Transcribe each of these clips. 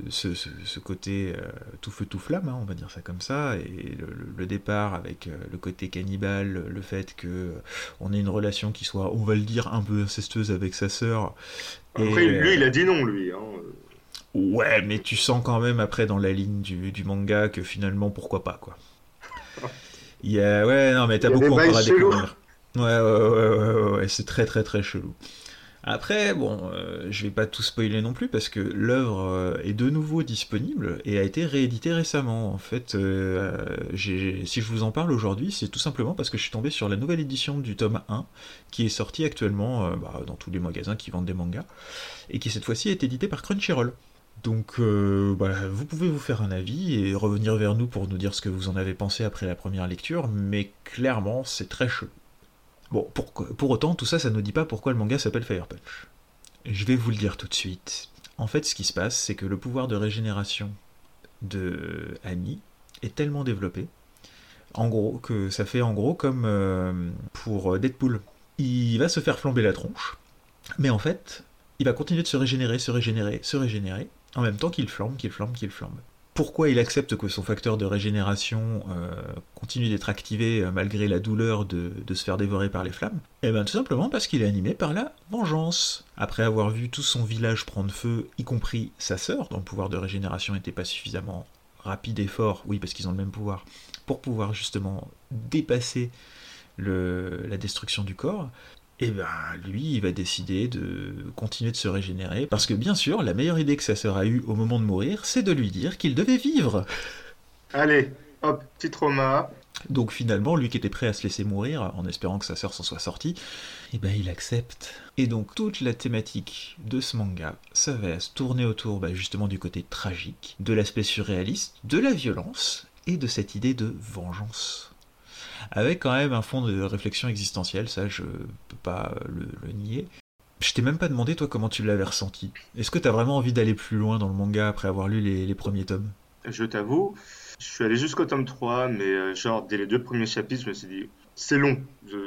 ce côté tout feu tout flamme, hein, on va dire ça comme ça, et le départ avec le côté cannibale, le fait que on ait une relation qui soit, on va le dire, un peu incestueuse avec sa sœur. Après, Et lui, il a dit non, lui. Hein. ouais, mais tu sens quand même après dans la ligne du manga que finalement pourquoi pas quoi. Ouais, non, mais Il t'as y a des beaucoup bails encore à chelous. découvrir. Ouais, c'est très très très chelou. Après, bon, je vais pas tout spoiler non plus parce que l'œuvre est de nouveau disponible et a été rééditée récemment. En fait, si je vous en parle aujourd'hui, c'est tout simplement parce que je suis tombé sur la nouvelle édition du tome 1 qui est sortie actuellement dans tous les magasins qui vendent des mangas et qui cette fois-ci est édité par Crunchyroll. Donc, vous pouvez vous faire un avis et revenir vers nous pour nous dire ce que vous en avez pensé après la première lecture, mais clairement, c'est très chelou. Bon, pour autant, tout ça, ça ne dit pas pourquoi le manga s'appelle Fire Punch. Je vais vous le dire tout de suite. En fait, ce qui se passe, c'est que le pouvoir de régénération de Annie est tellement développé, en gros, que ça fait en gros comme pour Deadpool. Il va se faire flamber la tronche, mais en fait, il va continuer de se régénérer, se régénérer, se régénérer, en même temps qu'il flambe, qu'il flambe, qu'il flambe. Pourquoi il accepte que son facteur de régénération continue d'être activé malgré la douleur de se faire dévorer par les flammes? Eh bien tout simplement parce qu'il est animé par la vengeance. Après avoir vu tout son village prendre feu, y compris sa sœur, dont le pouvoir de régénération n'était pas suffisamment rapide et fort, oui parce qu'ils ont le même pouvoir, pour pouvoir justement dépasser la destruction du corps, et ben lui, il va décider de continuer de se régénérer, parce que bien sûr, la meilleure idée que sa sœur a eue au moment de mourir, c'est de lui dire qu'il devait vivre. Allez, hop, petit trauma. Donc finalement, lui qui était prêt à se laisser mourir, en espérant que sa sœur s'en soit sortie, et ben il accepte. Et donc toute la thématique de ce manga, ça va se tourner autour justement du côté tragique, de l'aspect surréaliste, de la violence, et de cette idée de vengeance. Avec quand même un fond de réflexion existentielle, ça je peux pas le nier. Je t'ai même pas demandé toi comment tu l'avais ressenti. Est-ce que t'as vraiment envie d'aller plus loin dans le manga après avoir lu les premiers tomes? Je t'avoue, je suis allé jusqu'au tome 3, mais genre, dès les deux premiers chapitres, je me suis dit, c'est long.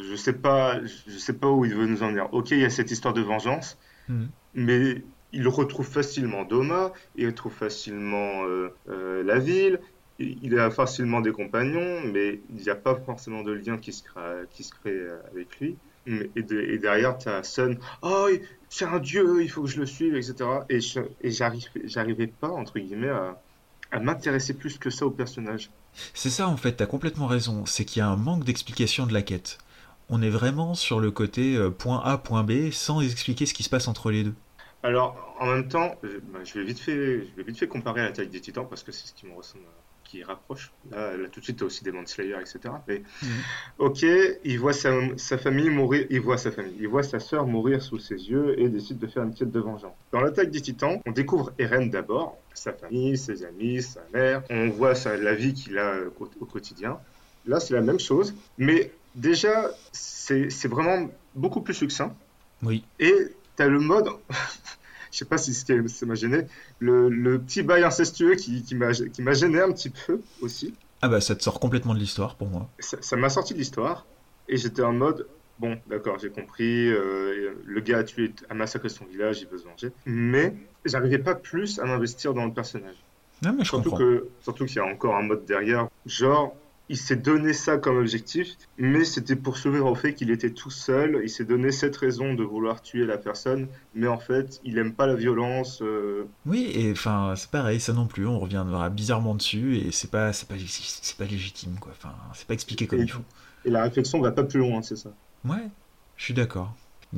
Je sais pas où il veut nous en venir. Ok, il y a cette histoire de vengeance, Mhm. mais il retrouve facilement Doma, il retrouve facilement la ville, il a facilement des compagnons, mais il n'y a pas forcément de lien qui se crée avec lui. Et derrière, tu as Sun, oh, c'est un dieu, il faut que je le suive, etc. J'arrivais pas, entre guillemets, à m'intéresser plus que ça au personnage. C'est ça en fait, t'as complètement raison, c'est qu'il y a un manque d'explication de la quête. On est vraiment sur le côté point A, point B, sans expliquer ce qui se passe entre les deux. Alors, en même temps, je vais vite fait comparer à l'attaque des Titans parce que c'est ce qui me ressemble, qui rapproche. Là, tout de suite, t'as aussi Demon Slayer, etc. Mais Mhm. ok, il voit sa famille mourir, il voit sa famille, il voit sa sœur mourir sous ses yeux et décide de faire une quête de vengeance. Dans l'attaque des Titans, on découvre Eren d'abord, sa famille, ses amis, sa mère. On voit la vie qu'il a au quotidien. Là, c'est la même chose, mais déjà, c'est vraiment beaucoup plus succinct. Oui. Et t'as le mode, je sais pas si ça m'a gêné, le petit bail incestueux qui m'a gêné un petit peu aussi. Ah bah ça te sort complètement de l'histoire pour moi. Ça m'a sorti de l'histoire et j'étais en mode, bon, d'accord, j'ai compris, le gars a massacré son village, il veut se venger, mais j'arrivais pas plus à m'investir dans le personnage. Non mais je comprends. Surtout qu'il y a encore un mode derrière, genre, il s'est donné ça comme objectif, mais c'était pour s'ouvrir au fait qu'il était tout seul, il s'est donné cette raison de vouloir tuer la personne, mais en fait, il aime pas la violence. Oui, et enfin, c'est pareil, ça non plus, on reviendra bizarrement dessus, et c'est pas légitime, quoi. Enfin, c'est pas expliqué comme et, il faut. et la réflexion va pas plus loin, c'est ça. Ouais, je suis d'accord.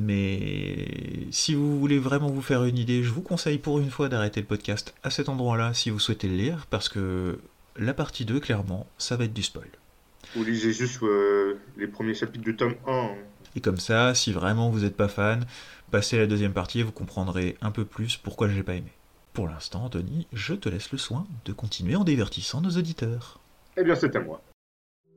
Mais si vous voulez vraiment vous faire une idée, je vous conseille pour une fois d'arrêter le podcast à cet endroit-là si vous souhaitez le lire, parce que la partie 2, clairement, ça va être du spoil. Vous lisez juste les premiers chapitres du tome 1. Hein. Et comme ça, si vraiment vous n'êtes pas fan, passez à la deuxième partie et vous comprendrez un peu plus pourquoi j'ai pas aimé. Pour l'instant, Anthony, je te laisse le soin de continuer en divertissant nos auditeurs. Eh bien, c'est à moi.